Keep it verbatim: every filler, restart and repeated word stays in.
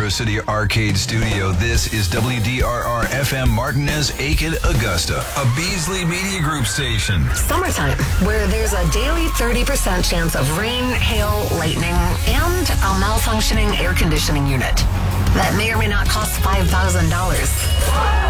Metro City Arcade Studio. This is W D R R F M Martinez, Aiken, Augusta, a Beasley Media Group station. Summertime, where there's a daily thirty percent chance of rain, hail, lightning, and a malfunctioning air conditioning unit that may or may not cost five thousand dollars.